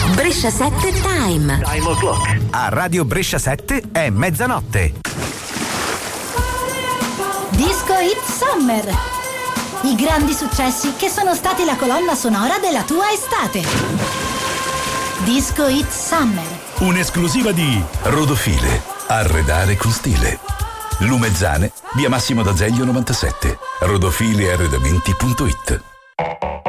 Brescia 7 Time. Time o'clock. A Radio Brescia 7 è mezzanotte. Disco Hit Summer. I grandi successi che sono stati la colonna sonora della tua estate. Disco Hit Summer. Un'esclusiva di Rodofile. Arredare con stile. Lumezzane, via Massimo d'Azeglio 97. rodofilearredamenti.it.